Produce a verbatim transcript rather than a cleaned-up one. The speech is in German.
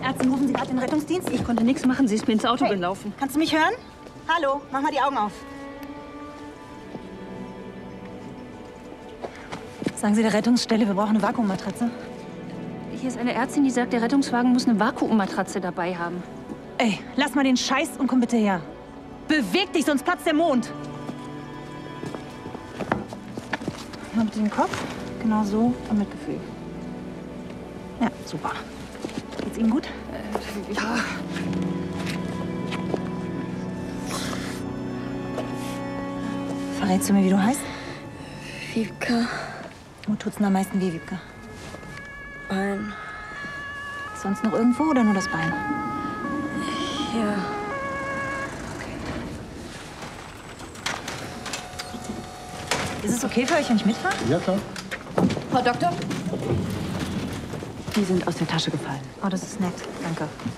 Ärztin, rufen Sie gerade den Rettungsdienst? Ich konnte nichts machen, sie ist mir ins Auto Hey, gelaufen. kannst du mich hören? Hallo, mach mal die Augen auf. Sagen Sie der Rettungsstelle, wir brauchen eine Vakuummatratze. Hier ist eine Ärztin, die sagt, der Rettungswagen muss eine Vakuummatratze dabei haben. Ey, lass mal den Scheiß und komm bitte her. Beweg dich, sonst platzt der Mond. Mal bitte den Kopf. Genau so und mit Gefühl. Ja, super. Geht's Ihnen gut? Äh, ja. Verrätst du mir, wie du heißt? Wiebke. Wo tut's denn am meisten weh, Wiebke? Bein. Sonst noch irgendwo oder nur das Bein? Ja. Ist es okay für euch, wenn ich mitfahre? Ja, klar. Frau Doktor? Die sind aus der Tasche gefallen. Oh, das ist nett. Danke.